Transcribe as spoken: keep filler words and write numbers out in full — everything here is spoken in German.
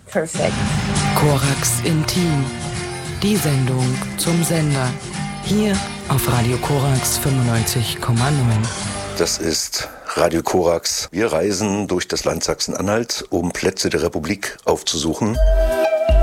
perfect. Korax Intim, die Sendung zum Sender. Hier auf Radio Korax fünfundneunzig Komma neun. Das ist Radio Korax. Wir reisen durch das Land Sachsen-Anhalt, um Plätze der Republik aufzusuchen.